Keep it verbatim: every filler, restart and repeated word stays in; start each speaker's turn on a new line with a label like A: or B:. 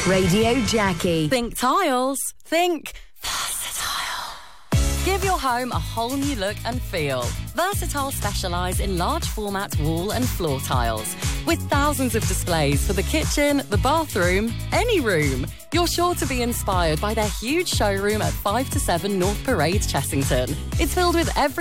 A: Radio Jackie.
B: Think tiles. Think Versatile. Give your home a whole new look and feel. Versatile specialise in large format wall and floor tiles. With thousands of displays for the kitchen, the bathroom, any room. You're sure to be inspired by their huge showroom at five to seven North Parade, Chessington. It's filled with every